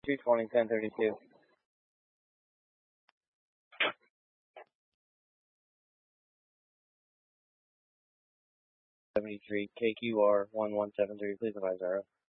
320, 1032. 73, KQR 1173, please advise Arrow.